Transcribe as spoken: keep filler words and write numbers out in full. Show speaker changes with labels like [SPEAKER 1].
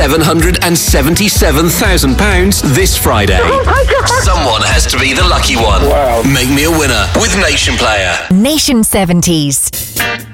[SPEAKER 1] seven hundred seventy-seven thousand pounds this Friday.
[SPEAKER 2] Oh my God.
[SPEAKER 1] Someone has to be the lucky one.
[SPEAKER 3] Wow.
[SPEAKER 1] Make me a winner with Nation Player.
[SPEAKER 4] Nation seventies.